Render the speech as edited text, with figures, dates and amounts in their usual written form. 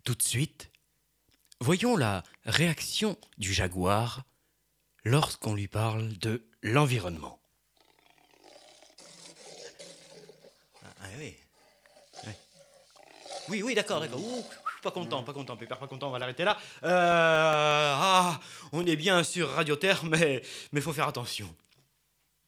Tout de suite, voyons la réaction du jaguar lorsqu'on lui parle de l'environnement. Oui. Oui, d'accord. Ouh, pas content, Pépère, pas content, on va l'arrêter là. On est bien sur Radio Terre, mais faut faire attention.